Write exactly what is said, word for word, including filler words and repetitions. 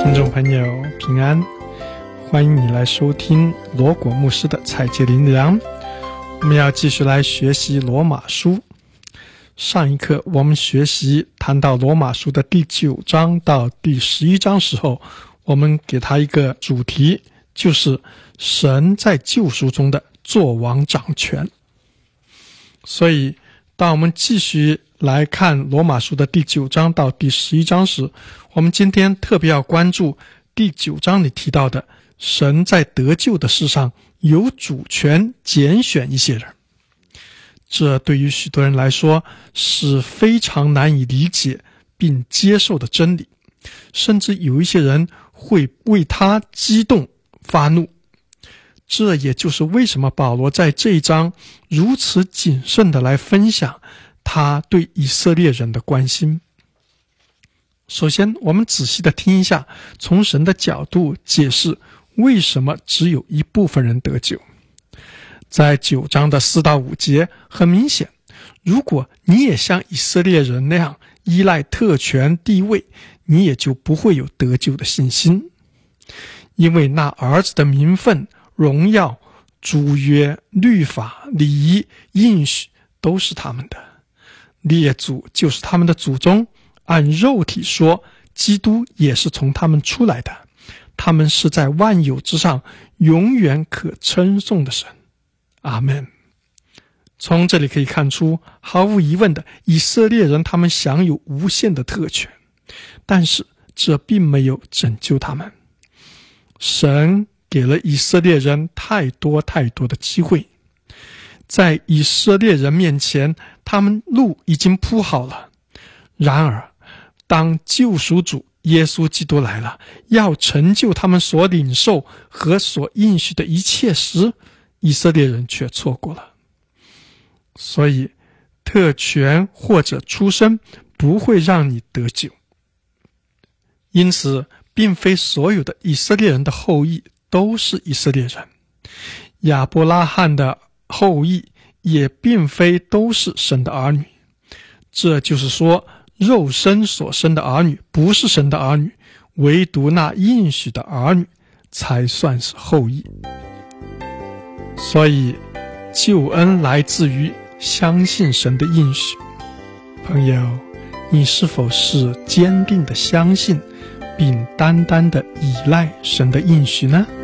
听众朋友平安，欢迎你来收听罗果牧师的采节灵粮。我们要继续来学习罗马书。上一课我们学习谈到罗马书的第九章到第十一章时候，我们给它一个主题，就是神在救赎中的作王掌权。所以当我们继续来看罗马书的第九章到第十一章时，我们今天特别要关注第九章里提到的神在得救的事上有主权拣选一些人。这对于许多人来说是非常难以理解并接受的真理，甚至有一些人会为他激动发怒。这也就是为什么保罗在这一章如此谨慎地来分享他对以色列人的关心。首先，我们仔细地听一下，从神的角度解释为什么只有一部分人得救。在九章的四到五节，很明显，如果你也像以色列人那样依赖特权地位，你也就不会有得救的信心。因为那儿子的名分、荣耀、主约、律法、礼仪、应许都是他们的，列祖就是他们的祖宗，按肉体说，基督也是从他们出来的，他们是在万有之上永远可称颂的神。阿们。从这里可以看出，毫无疑问的，以色列人他们享有无限的特权，但是这并没有拯救他们。神给了以色列人太多太多的机会，在以色列人面前，他们路已经铺好了。然而，当救赎主耶稣基督来了，要成就他们所领受和所应许的一切时，以色列人却错过了。所以，特权或者出身不会让你得救。因此，并非所有的以色列人的后裔都是以色列人，亚伯拉罕的后裔也并非都是神的儿女。这就是说，肉身所生的儿女不是神的儿女，唯独那应许的儿女才算是后裔。所以救恩来自于相信神的应许。朋友，你是否是坚定的相信并单单的依赖神的应许呢？